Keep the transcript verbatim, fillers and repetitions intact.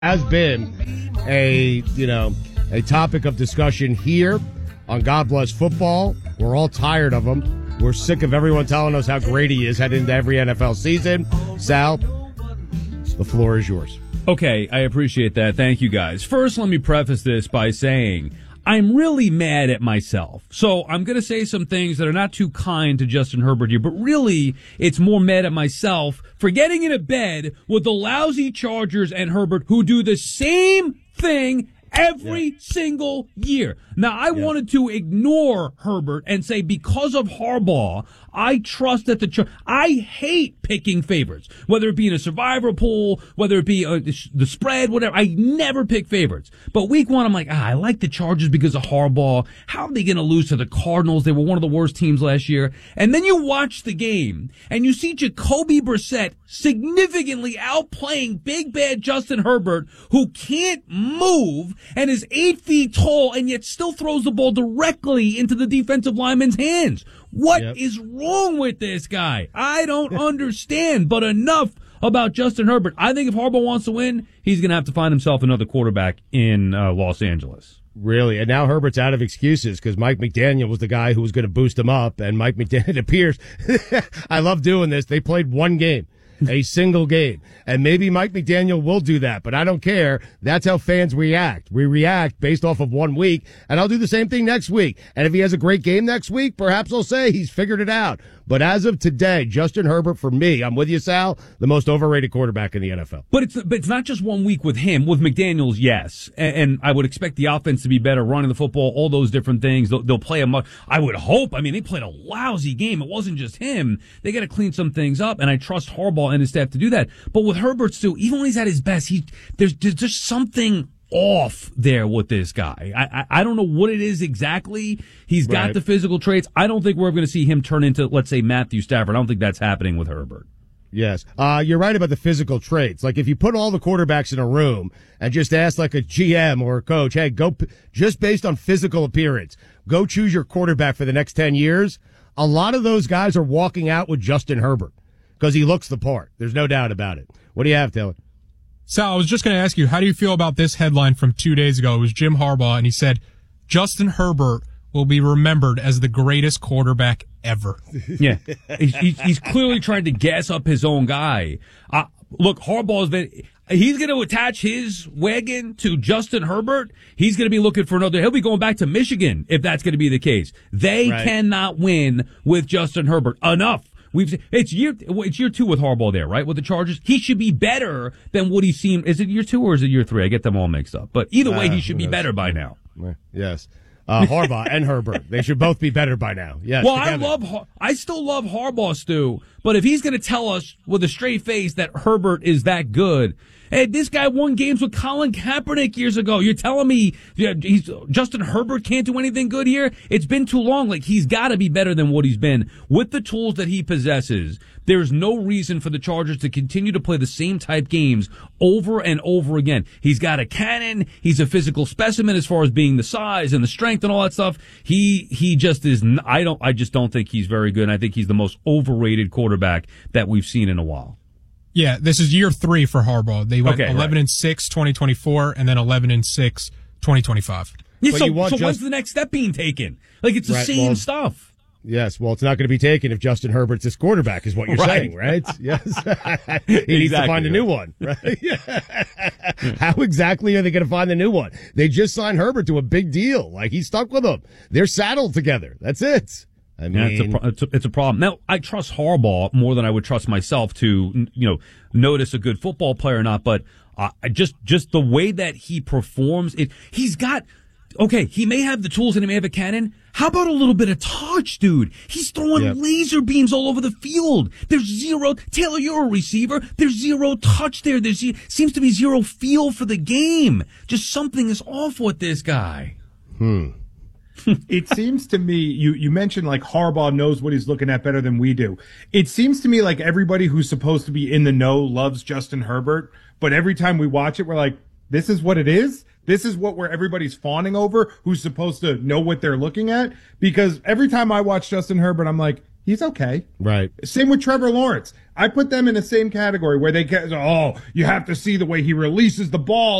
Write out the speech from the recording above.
has been a, you know, a topic of discussion here on God Bless Football. We're all tired of him. We're sick of everyone telling us how great he is heading into every N F L season. Sal, the floor is yours. Okay, I appreciate that. Thank you, guys. First, let me preface this by saying I'm really mad at myself. So I'm going to say some things that are not too kind to Justin Herbert here, but really it's more mad at myself for getting into bed with the lousy Chargers and Herbert who do the same thing every yeah. single year. Now, I yeah. wanted to ignore Herbert and say because of Harbaugh, I trust that the Char- I hate picking favorites, whether it be in a survivor pool, whether it be uh, the spread, whatever. I never pick favorites. But week one, I'm like, ah, I like the Chargers because of Harbaugh. How are they going to lose to the Cardinals? They were one of the worst teams last year. And then you watch the game and you see Jacoby Brissett significantly outplaying big bad Justin Herbert, who can't move and is eight feet tall and yet still throws the ball directly into the defensive lineman's hands. What yep. is wrong with this guy? I don't understand, but enough about Justin Herbert. I think if Harbaugh wants to win, he's going to have to find himself another quarterback in uh, Los Angeles. Really? And now Herbert's out of excuses because Mike McDaniel was the guy who was going to boost him up, and Mike McDaniel, it appears, I love doing this, they played one game. A single game. And maybe Mike McDaniel will do that, but I don't care. That's how fans react. We react based off of one week, and I'll do the same thing next week. And if he has a great game next week, perhaps I'll say he's figured it out. But as of today, Justin Herbert, for me, I'm with you, Sal, the most overrated quarterback in the N F L. But it's but it's not just one week with him. With McDaniels, yes. And, and I would expect the offense to be better, running the football, all those different things. They'll, they'll play a much, I would hope. I mean, they played a lousy game. It wasn't just him. They got to clean some things up, and I trust Harbaugh and his staff to do that. But with Herbert, too, even when he's at his best, he there's, there's just something off there with this guy. I, I I don't know what it is exactly. He's got right. the physical traits. I don't think we're going to see him turn into, let's say, Matthew Stafford. I don't think that's happening with Herbert. Yes. Uh, you're right about the physical traits. Like if you put all the quarterbacks in a room and just ask like a G M or a coach, hey, go p- just based on physical appearance, go choose your quarterback for the next ten years. A lot of those guys are walking out with Justin Herbert because he looks the part. There's no doubt about it. What do you have, Taylor? Sal, I was just going to ask you, how do you feel about this headline from two days ago? It was Jim Harbaugh, and he said, Justin Herbert will be remembered as the greatest quarterback ever. Yeah, he's, he's clearly trying to gas up his own guy. Uh, look, Harbaugh's been... He's going to attach his wagon to Justin Herbert. He's going to be looking for another. He'll be going back to Michigan if that's going to be the case. They right. cannot win with Justin Herbert. Enough. We've it's year it's year two with Harbaugh there, right? With the Chargers, he should be better than what he's seen. Is it year two or is it year three? I get them all mixed up. But either way, uh, he should be better by now. Yes, uh, Harbaugh and Herbert, they should both be better by now. Yes. Well, together. I love, I still love Harbaugh, Stu. But if he's going to tell us with a straight face that Herbert is that good. Hey, this guy won games with Colin Kaepernick years ago. You're telling me yeah, he's, Justin Herbert can't do anything good here? It's been too long. Like, he's got to be better than what he's been. With the tools that he possesses, there's no reason for the Chargers to continue to play the same type games over and over again. He's got a cannon. He's a physical specimen as far as being the size and the strength and all that stuff. He he just is. I don't. I just don't think he's very good. And I think he's the most overrated quarterback that we've seen in a while. Yeah, this is year three for Harbaugh. They went okay, eleven right. and six, twenty twenty-four, and then eleven and six, twenty twenty-five. Yeah, but so, so just, when's the next step being taken? Like, it's the right, same well, stuff. Yes, well, it's not going to be taken if Justin Herbert's his quarterback, is what you're right. saying, right? Yes. he exactly. needs to find a new one, right? How exactly are they going to find the new one? They just signed Herbert to a big deal. Like, he's stuck with them. They're saddled together. That's it. I mean, yeah, it's, a pro- it's, a, it's a problem. Now, I trust Harbaugh more than I would trust myself to, you know, notice a good football player or not. But uh, just just the way that he performs, it he's got. Okay, he may have the tools and he may have a cannon. How about a little bit of touch, dude? He's throwing yep. laser beams all over the field. There's zero. Taylor, you're a receiver. There's zero touch there. There seems to be zero feel for the game. Just something is off with this guy. Hmm. It seems to me, you, you mentioned like Harbaugh knows what he's looking at better than we do. It seems to me like everybody who's supposed to be in the know loves Justin Herbert, but every time we watch it, we're like, this is what it is? This is what where everybody's fawning over, who's supposed to know what they're looking at? Because every time I watch Justin Herbert, I'm like, He's okay. Right. Same with Trevor Lawrence. I put them in the same category where they get, oh, you have to see the way he releases the ball